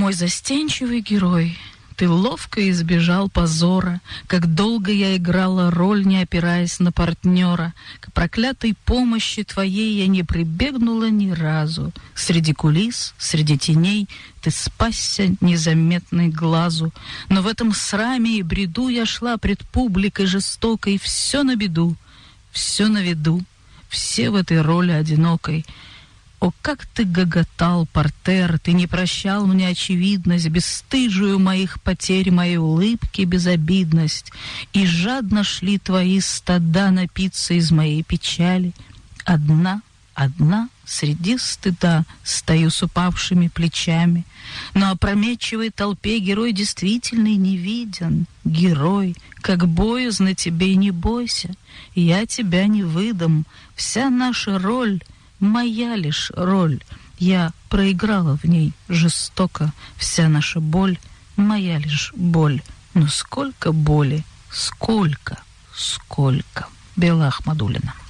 мой застенчивый герой, ты ловко избежал позора, как долго я играла роль, не опираясь на партнера. К проклятой помощи твоей я не прибегнула ни разу. Среди кулис, среди теней ты спасся незаметной глазу. Но в этом сраме и бреду я шла пред публикой жестокой, все на беду, все на виду, все в этой роли одинокой. О, как ты гоготал, портер, ты не прощал мне очевидность, бесстыжую моих потерь, моей улыбки безобидность, и жадно шли твои стада напиться из моей печали. Одна среди стыда стою с упавшими плечами, но опрометчивой толпе герой действительный не виден. Герой, как боязно тебе, не бойся, я тебя не выдам, вся наша роль — моя лишь роль, я проиграла в ней жестоко, вся наша боль — моя лишь боль. Но сколько боли, сколько. Белла Ахмадуллина.